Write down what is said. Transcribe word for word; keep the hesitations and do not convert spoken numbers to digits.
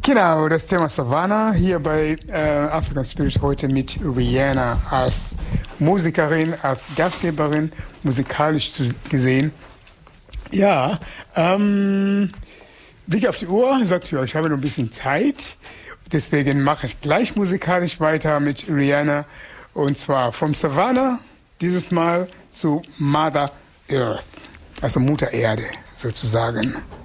Genau, das Thema Savannah hier bei äh, African Spirit heute mit Rihanna als Musikerin, als Gastgeberin, musikalisch zu, gesehen. Ja, ähm, Blick auf die Uhr, sagt ja, ich habe noch ein bisschen Zeit, deswegen mache ich gleich musikalisch weiter mit Rihanna und zwar vom Savannah dieses Mal zu Mother Earth, also Mutter Erde sozusagen.